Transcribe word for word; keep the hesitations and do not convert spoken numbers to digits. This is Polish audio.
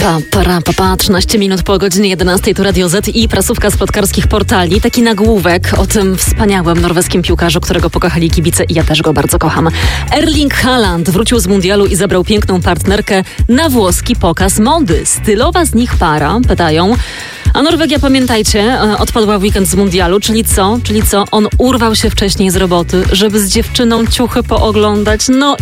Pa, para, pa, pa, trzynaście minut po godzinie jedenastej, tu Radio Z i prasówka z plotkarskich portali. Taki nagłówek o tym wspaniałym norweskim piłkarzu, którego pokochali kibice i ja też go bardzo kocham. Erling Haaland wrócił z mundialu i zabrał piękną partnerkę na włoski pokaz mody. Stylowa z nich para, pytają. A Norwegia, pamiętajcie, odpadła w weekend z mundialu, czyli co? Czyli co? On urwał się wcześniej z roboty, żeby z dziewczyną ciuchy pooglądać. No